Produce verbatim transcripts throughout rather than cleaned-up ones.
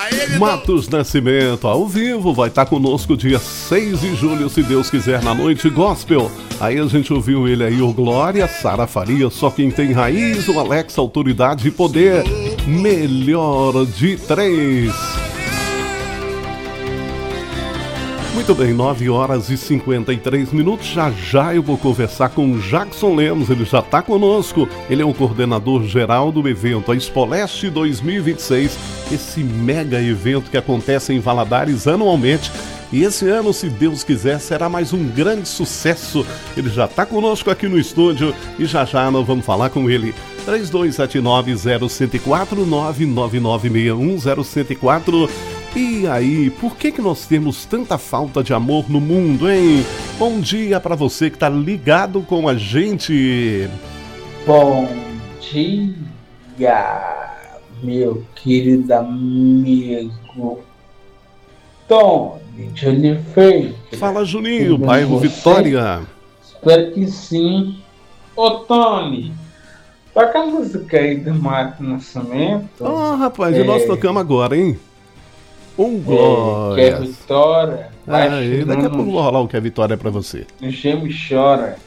Matos Nascimento, ao vivo, vai estar conosco dia seis de julho, se Deus quiser, na noite gospel. Aí a gente ouviu ele aí, o Glória, Sara Faria, Só Quem Tem Raiz, o Alex, Autoridade e Poder, Melhor de Três. Muito bem, nove horas e cinquenta e três minutos, já já eu vou conversar com o Jackson Lemos, ele já está conosco, ele é o coordenador geral do evento, a Expoleste dois mil e vinte e seis, esse mega evento que acontece em Valadares anualmente, e esse ano, se Deus quiser, será mais um grande sucesso. Ele já está conosco aqui no estúdio e já já nós vamos falar com ele. três dois sete nove zero um zero quatro, nove nove nove seis um zero um zero quatro. E aí, por que que nós temos tanta falta de amor no mundo, hein? Bom dia para você que tá ligado com a gente. Bom dia, meu querido amigo Tony de Oliveira. Fala, Juninho, bairro Vitória. Espero que sim. Ô, Tony, toca a música aí do Matos Nascimento. Ah, oh, rapaz, é... e nós tocamos agora, hein? Um Glória. É, que é Vitória. Ah, e daqui a pouco vou rolar o que é Vitória pra você. Geme chora.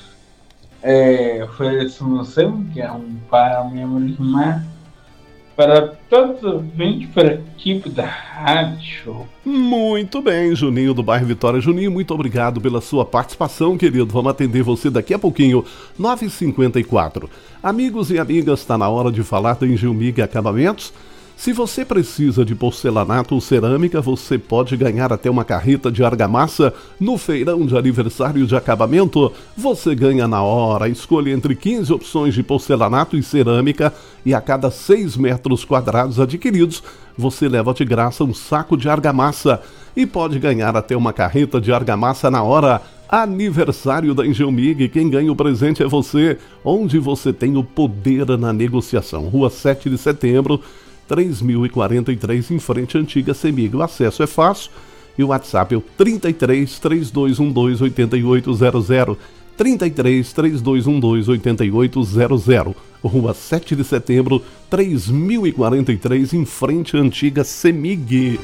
É, ofereço você, que é um pai, a minha irmã, para todos os ouvintes, para a equipe da rádio. Muito bem, Juninho do bairro Vitória. Juninho, muito obrigado pela sua participação, querido. Vamos atender você daqui a pouquinho. nove e cinquenta e quatro. Amigos e amigas, está na hora de falar da Engelmig Acabamentos. Se você precisa de porcelanato ou cerâmica, você pode ganhar até uma carreta de argamassa no feirão de aniversário de acabamento. Você ganha na hora. Escolha entre quinze opções de porcelanato e cerâmica e a cada seis metros quadrados adquiridos, você leva de graça um saco de argamassa e pode ganhar até uma carreta de argamassa na hora. Aniversário da Engelmig, quem ganha o presente é você, onde você tem o poder na negociação. Rua sete de setembro, três mil e quarenta e três, em frente à antiga Semig. O acesso é fácil e o WhatsApp é o trinta e três, três dois um dois, oito oito zero zero, trinta e três, três dois um dois, oito oito zero zero. Rua sete de setembro, três mil e quarenta e três, em frente à antiga Semig.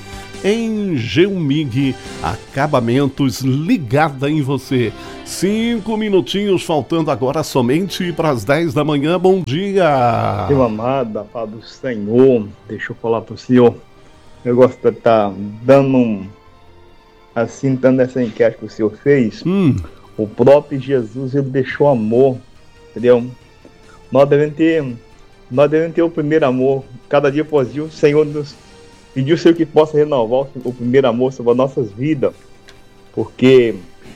Engelmig Acabamentos, ligada em você. Cinco minutinhos faltando agora somente para as dez da manhã. Bom dia. Meu amado, a paz do Senhor, deixa eu falar para o senhor. Eu gosto de estar dando um, assim, dando essa enquete que o senhor fez. Hum. O próprio Jesus, ele deixou amor, entendeu? Nós devemos ter, nós devemos ter o primeiro amor. Cada dia após dia, o Senhor nos pediu o Senhor que possa renovar o primeiro amor sobre as nossas vidas, porque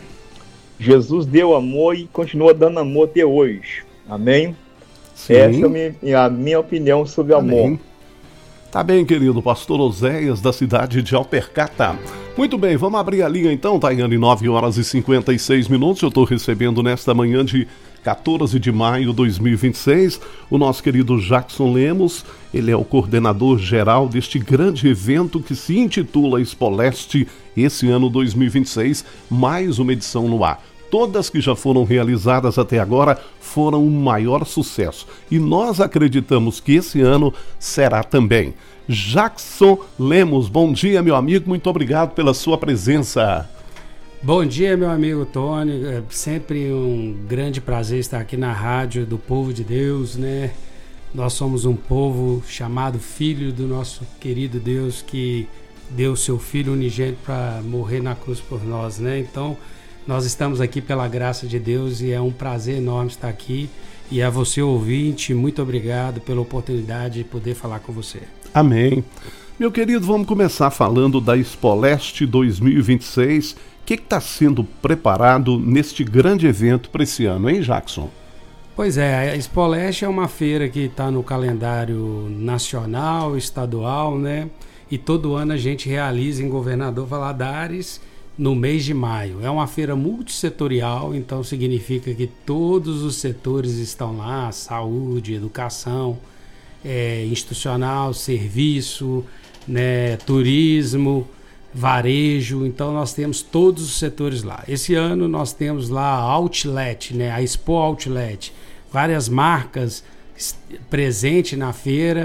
Jesus deu amor e continua dando amor até hoje. Amém? Sim. Essa é a minha, a minha opinião sobre Amém. Amor. Tá bem, querido pastor Oséias, da cidade de Alpercata. Muito bem, vamos abrir a linha então, Tayane, nove horas e cinquenta e seis minutos. Eu estou recebendo nesta manhã de quatorze de maio de dois mil e vinte e seis, o nosso querido Jackson Lemos. Ele é o coordenador geral deste grande evento que se intitula Expoleste, esse ano dois mil e vinte e seis, mais uma edição no ar. Todas que já foram realizadas até agora foram um maior sucesso. E nós acreditamos que esse ano será também. Jackson Lemos, bom dia, meu amigo. Muito obrigado pela sua presença. Bom dia, meu amigo Tony. É sempre um grande prazer estar aqui na rádio do povo de Deus, né? Nós somos um povo chamado filho do nosso querido Deus, que deu seu filho unigênito para morrer na cruz por nós, né? Então, nós estamos aqui pela graça de Deus e é um prazer enorme estar aqui. E a você, ouvinte, muito obrigado pela oportunidade de poder falar com você. Amém. Meu querido, vamos começar falando da Expoleste dois mil e vinte e seis. O que está sendo preparado neste grande evento para esse ano, hein, Jackson? Pois é, a Expoleste é uma feira que está no calendário nacional, estadual, né? E todo ano a gente realiza em Governador Valadares no mês de maio. É uma feira multissetorial, então significa que todos os setores estão lá: saúde, educação, é, institucional, serviço, né, turismo, varejo. Então nós temos todos os setores lá. Esse ano nós temos lá a Outlet, né, a Expo Outlet, várias marcas presentes na feira,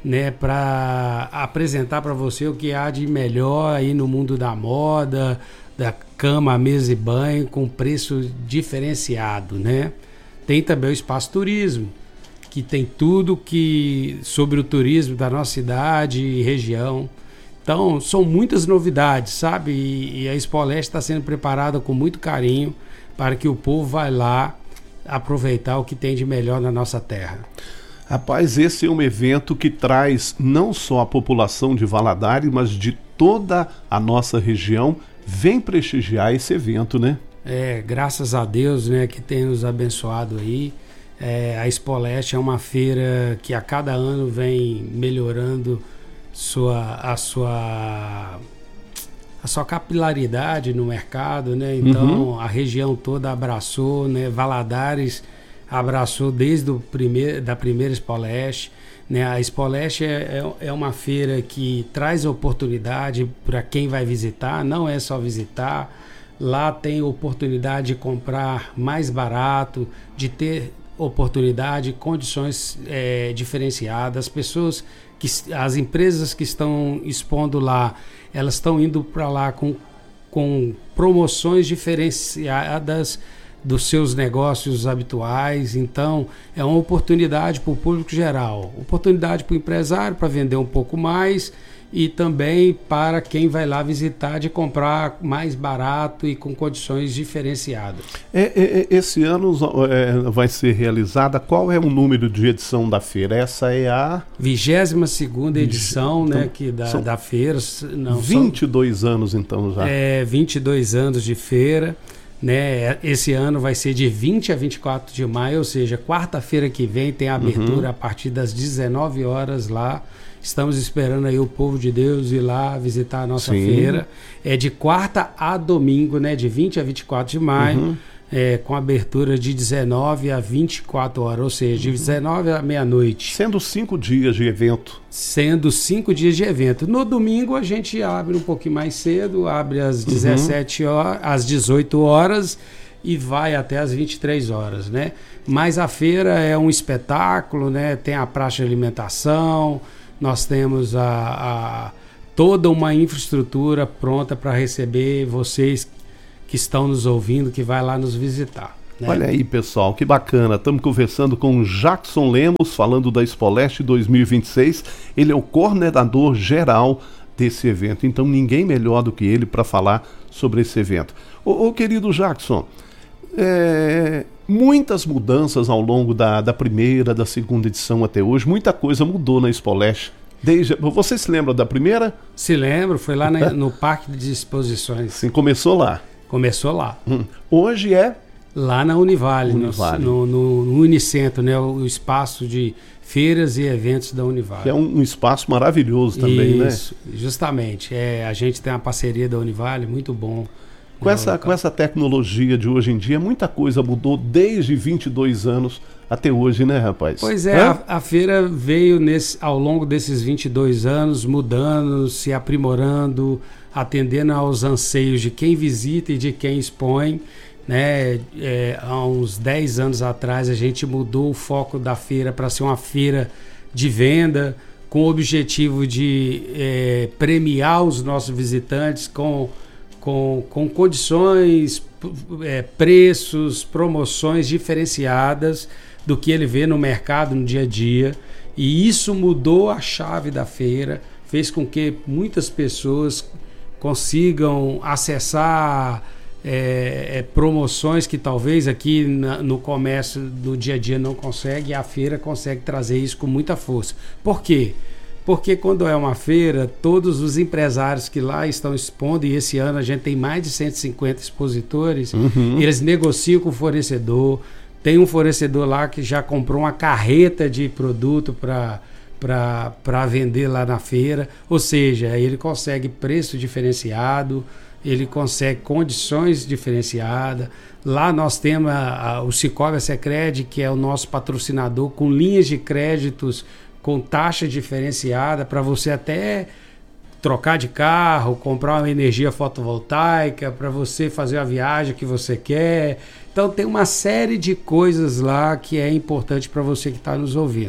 né, para apresentar para você o que há de melhor aí no mundo da moda, da cama, mesa e banho, com preço diferenciado, né? Tem também o Espaço Turismo, que tem tudo que sobre o turismo da nossa cidade e região. Então, são muitas novidades, sabe? E, e a Expo Leste está sendo preparada com muito carinho para que o povo vá lá aproveitar o que tem de melhor na nossa terra. Rapaz, esse é um evento que traz não só a população de Valadares, mas de toda a nossa região, vem prestigiar esse evento, né? É, graças a Deus, né, que tem nos abençoado aí. É, a Expo Leste é uma feira que a cada ano vem melhorando sua, a sua a sua capilaridade no mercado, né? Então uhum. a região toda abraçou, né? Valadares abraçou desde o primeiro, da primeira Expo Leste, né? A Expo Leste é, é, é uma feira que traz oportunidade para quem vai visitar, não é só visitar. Lá tem oportunidade de comprar mais barato, de ter oportunidade, condições é, diferenciadas. As pessoas, que, as empresas que estão expondo lá, elas estão indo para lá com, com promoções diferenciadas dos seus negócios habituais. Então é uma oportunidade para o público geral, oportunidade para o empresário para vender um pouco mais, e também para quem vai lá visitar de comprar mais barato e com condições diferenciadas. É, é, esse ano é, vai ser realizada, qual é o número de edição da feira? Essa é a... vigésima segunda edição, então, né, que da, da feira. Não, vinte e dois são, anos então já. É, vinte e dois anos de feira. Né? Esse ano vai ser de vinte a vinte e quatro de maio, ou seja, quarta-feira que vem tem a abertura uhum. a partir das dezenove horas lá. Estamos esperando aí o povo de Deus ir lá visitar a nossa Sim. feira. É de quarta a domingo, né? De vinte a vinte e quatro de maio, uhum. é, com abertura de dezenove a vinte e quatro horas, ou seja, de dezenove à meia-noite. Sendo cinco dias de evento. Sendo cinco dias de evento. No domingo a gente abre um pouquinho mais cedo, abre às dezessete horas, às dezoito horas e vai até às vinte e três horas, né? Mas a feira é um espetáculo, né? Tem a praça de alimentação. Nós temos a, a, toda uma infraestrutura pronta para receber vocês que estão nos ouvindo, que vai lá nos visitar. Né? Olha aí, pessoal, que bacana. Estamos conversando com o Jackson Lemos, falando da Expo Leste dois mil e vinte e seis. Ele é o coordenador geral desse evento, então ninguém melhor do que ele para falar sobre esse evento. Ô, ô querido Jackson, é, muitas mudanças ao longo da, da primeira, da segunda edição até hoje, muita coisa mudou na Expo Leste. Desde, você se lembra da primeira? Se lembro, foi lá na, no Parque de Exposições. Sim, começou lá. Começou lá. Hum. Hoje é? Lá na Univale, Univale. No, no, no Unicentro, né? O, o espaço de feiras e eventos da Univale. Que é um, um espaço maravilhoso também, né? Isso, justamente. É, a gente tem uma parceria da Univale, muito bom. Com essa, com essa tecnologia de hoje em dia, muita coisa mudou desde vinte e dois anos até hoje, né, rapaz? Pois é, a, a feira veio nesse, ao longo desses vinte e dois anos, mudando, se aprimorando, atendendo aos anseios de quem visita e de quem expõe. Né? É, há uns dez anos atrás a gente mudou o foco da feira para ser uma feira de venda, com o objetivo de é, premiar os nossos visitantes com Com, com condições, é, preços, promoções diferenciadas do que ele vê no mercado no dia a dia. E isso mudou a chave da feira, fez com que muitas pessoas consigam acessar é, é, promoções que talvez aqui na, no comércio do dia a dia não consegue, e a feira consegue trazer isso com muita força. Por quê? Porque quando é uma feira, todos os empresários que lá estão expondo, e esse ano a gente tem mais de cento e cinquenta expositores, uhum. eles negociam com o fornecedor. Tem um fornecedor lá que já comprou uma carreta de produto para para vender lá na feira, ou seja, ele consegue preço diferenciado, ele consegue condições diferenciadas. Lá nós temos a, a, o Cicobi Sicredi, que é o nosso patrocinador, com linhas de créditos com taxa diferenciada para você até trocar de carro, comprar uma energia fotovoltaica, para você fazer a viagem que você quer. Então tem uma série de coisas lá que é importante para você que está nos ouvindo.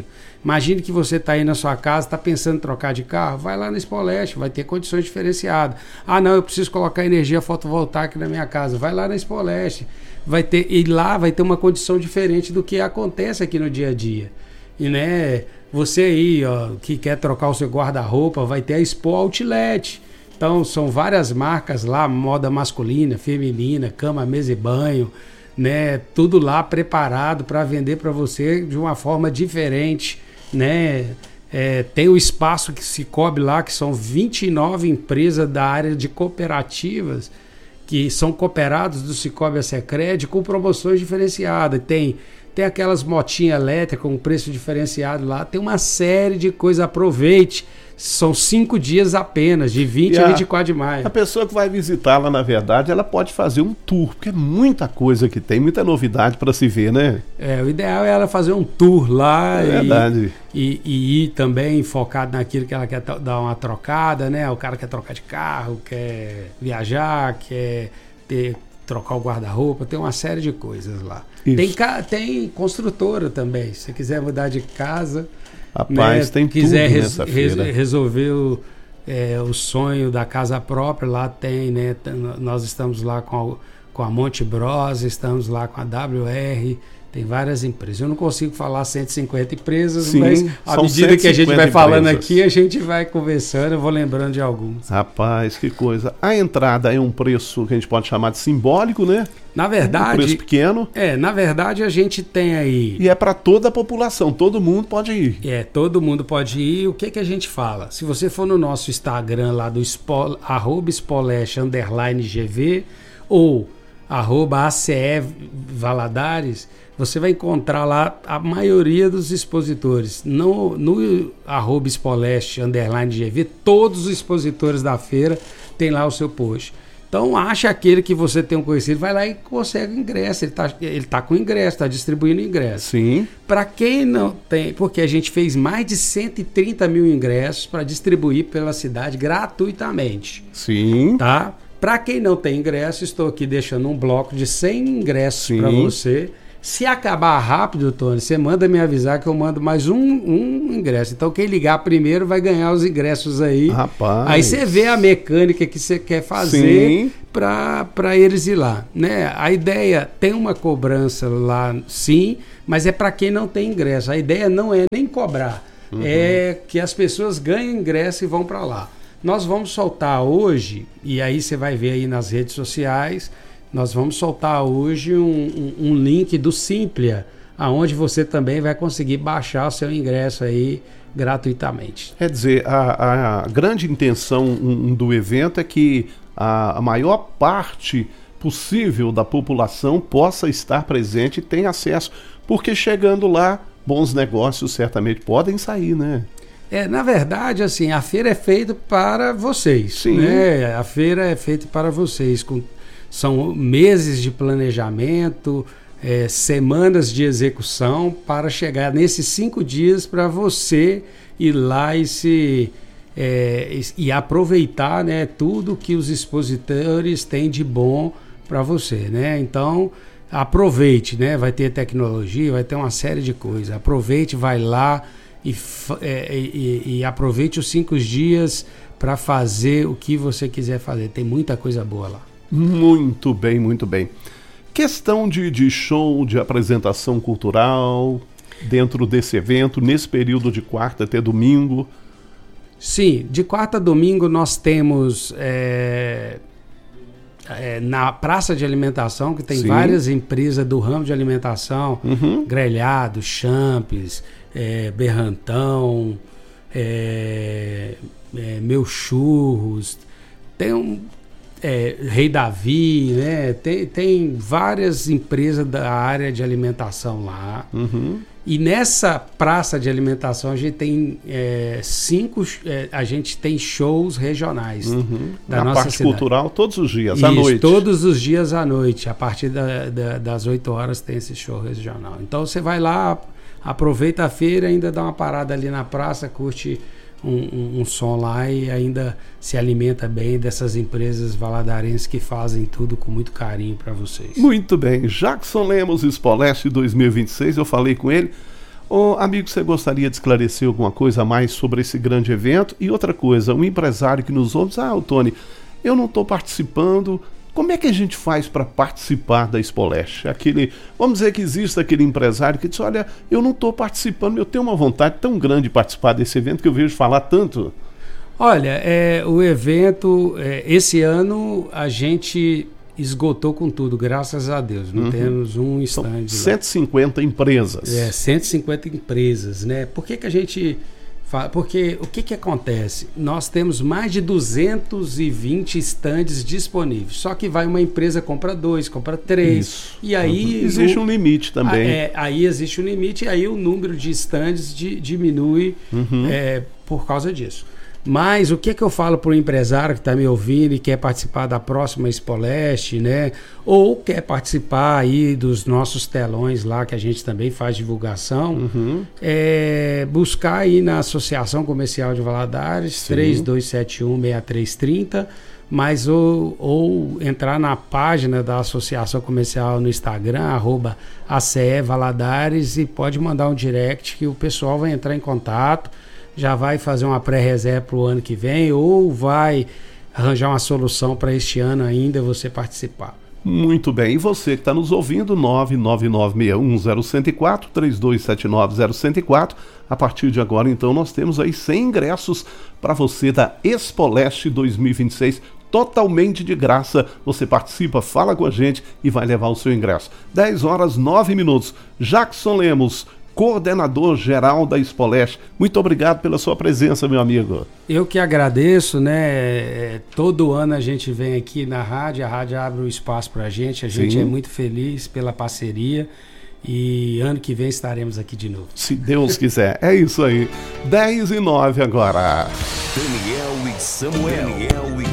Imagine que você está aí na sua casa, está pensando em trocar de carro, vai lá na Spoleste, vai ter condições diferenciadas. Ah, não, eu preciso colocar energia fotovoltaica na minha casa, vai lá na Spoleste. Vai ter, e lá vai ter uma condição diferente do que acontece aqui no dia a dia. E né, você aí, ó, que quer trocar o seu guarda-roupa, vai ter a Expo Outlet. Então, são várias marcas lá, moda masculina, feminina, cama, mesa e banho, né? Tudo lá preparado para vender para você de uma forma diferente, né? É, tem o espaço que se cobre lá, que são vinte e nove empresas da área de cooperativas, que são cooperados do Cicobi Sicredi com promoções diferenciadas. Tem, tem aquelas motinhas elétricas com preço diferenciado lá, tem uma série de coisas, aproveite. São cinco dias apenas, de vinte a vinte e quatro de maio. A pessoa que vai visitar lá, na verdade, ela pode fazer um tour, porque é muita coisa que tem, muita novidade para se ver, né? É, o ideal é ela fazer um tour lá. É verdade. E, e, e ir também focado naquilo que ela quer dar uma trocada, né? O cara quer trocar de carro, quer viajar, quer ter, trocar o guarda-roupa, tem uma série de coisas lá. Tem, tem construtora também, se você quiser mudar de casa... Rapaz, né, tem quiser tudo res, nessa feira. Res, resolver o, é, o sonho da casa própria, lá tem, né? Nós estamos lá com a, com a Monte Bros, estamos lá com a W R, tem várias empresas. Eu não consigo falar cento e cinquenta empresas, Sim, mas à medida que a gente vai falando empresas. aqui, a gente vai conversando, eu vou lembrando de alguns. Rapaz, que coisa. A entrada é um preço que a gente pode chamar de simbólico, né? Na verdade, um preço pequeno. É, na verdade a gente tem aí... E é para toda a população, todo mundo pode ir. É, todo mundo pode ir. O que que a gente fala? Se você for no nosso Instagram lá do Spol, arroba Spoleste underline G V ou arroba A C E Valadares, você vai encontrar lá a maioria dos expositores. No, no arroba Spoleste underline G V, todos os expositores da feira tem lá o seu post. Então, acha aquele que você tem um conhecido, vai lá e consegue ingresso. Ele está ele tá com ingresso, está distribuindo ingresso. Sim. Para quem não tem, porque a gente fez mais de cento e trinta mil ingressos para distribuir pela cidade gratuitamente. Sim. Tá? Para quem não tem ingresso, estou aqui deixando um bloco de cem ingressos para você. Se acabar rápido, Tony, você manda me avisar que eu mando mais um, um ingresso. Então, quem ligar primeiro vai ganhar os ingressos aí. Rapaz. Aí você vê a mecânica que você quer fazer para eles ir lá. Né? A ideia tem uma cobrança lá, sim, mas é para quem não tem ingresso. A ideia não é nem cobrar, uhum. é que as pessoas ganhem ingresso e vão para lá. Nós vamos soltar hoje, e aí você vai ver aí nas redes sociais, nós vamos soltar hoje um, um, um link do Simplia, aonde você também vai conseguir baixar o seu ingresso aí gratuitamente. Quer dizer, a, a grande intenção um, do evento é que a, a maior parte possível da população possa estar presente e tenha acesso, porque chegando lá, bons negócios certamente podem sair, né? É, na verdade, assim, a feira é feita para vocês. Sim. Né? A feira é feita para vocês, com são meses de planejamento, é, semanas de execução para chegar nesses cinco dias para você ir lá e, se, é, e, e aproveitar, né, tudo que os expositores têm de bom para você. Né? Então, aproveite, né? Vai ter tecnologia, vai ter uma série de coisas. Aproveite, vai lá e, é, e, e aproveite os cinco dias para fazer o que você quiser fazer. Tem muita coisa boa lá. Muito bem, muito bem. Questão de, de show, de apresentação cultural dentro desse evento, nesse período de quarta até domingo. Sim, de quarta a domingo nós temos é, é, na praça de alimentação, que tem Sim. várias empresas do ramo de alimentação, uhum. Grelhado, Champes, é, Berrantão, é, é, Meu Churros, tem um... É, Rei Davi, né? Tem, tem várias empresas da área de alimentação lá. Uhum. E nessa praça de alimentação a gente tem é, cinco, é, a gente tem shows regionais uhum. da Na nossa parte cidade. Cultural todos os dias, Isso, à noite. Todos os dias à noite, a partir da, da, das oito horas tem esse show regional. Então você vai lá, aproveita a feira, ainda dá uma parada ali na praça, curte Um, um, um som lá e ainda se alimenta bem dessas empresas valadarenses que fazem tudo com muito carinho para vocês. Muito bem. Jackson Lemos, Spoleste dois mil e vinte e seis, eu falei com ele. Ô, amigo, você gostaria de esclarecer alguma coisa a mais sobre esse grande evento? E outra coisa, um empresário que nos ouve diz, ah, Tony, eu não estou participando, como é que a gente faz para participar da Expoleste? Aquele, vamos dizer que existe aquele empresário que diz, olha, eu não estou participando, eu tenho uma vontade tão grande de participar desse evento que eu vejo falar tanto. Olha, é, o evento, é, esse ano a gente esgotou com tudo, graças a Deus. Não uhum. temos um stand. São cento e cinquenta lá. Empresas. É, cento e cinquenta empresas, né? Por que que a gente fala? Porque o que que acontece? Nós temos mais de duzentos e vinte stands disponíveis. Só que vai uma empresa, compra dois, compra três. Isso. E aí... Uhum. Existe o, um limite também. A, é, aí existe um limite e aí o número de stands de, diminui uhum. é, por causa disso. Mas o que que eu falo para o empresário que está me ouvindo e quer participar da próxima Expoleste, né? Ou quer participar aí dos nossos telões lá, que a gente também faz divulgação, uhum. é buscar aí na Associação Comercial de Valadares, três dois sete um, seis três três zero, mas ou, ou entrar na página da Associação Comercial no Instagram, arroba A C E Valadares, e pode mandar um direct que o pessoal vai entrar em contato, já vai fazer uma pré-reserva para o ano que vem ou vai arranjar uma solução para este ano ainda você participar. Muito bem, e você que está nos ouvindo, nove nove nove seis um zero um zero quatro, três dois sete nove zero um quatro. A partir de agora, então, nós temos aí cem ingressos para você da Expoleste dois mil e vinte e seis, totalmente de graça. Você participa, fala com a gente e vai levar o seu ingresso. dez horas, nove minutos. Jackson Lemos, coordenador geral da Expoleste, muito obrigado pela sua presença, meu amigo. Eu que agradeço, né? Todo ano a gente vem aqui na rádio, a rádio abre um espaço pra gente, a gente Sim. é muito feliz pela parceria e ano que vem estaremos aqui de novo. Se Deus quiser, é isso aí. dez e nove agora. Daniel e Samuel. Daniel e